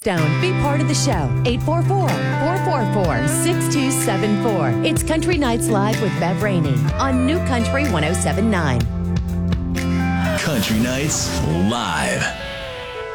Stone. Be part of the show. 844-444-6274. It's Country Nights Live with Bev Rainey on New Country 107.9. Country Nights Live.